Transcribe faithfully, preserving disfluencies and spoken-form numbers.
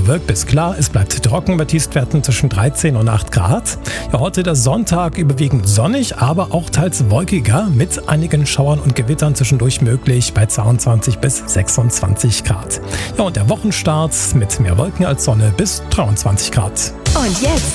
bewölkt bis klar. Es bleibt trocken bei Tiefstwerten zwischen dreizehn und acht Grad. Ja, heute der Sonntag überwiegend sonnig, aber auch teils wolkiger mit einigen Schauern und Gewittern zwischendurch möglich bei zweiundzwanzig bis sechsundzwanzig Grad. Ja, und der Wochenstart mit mehr Wolken als Sonne bis dreiundzwanzig Grad. Und jetzt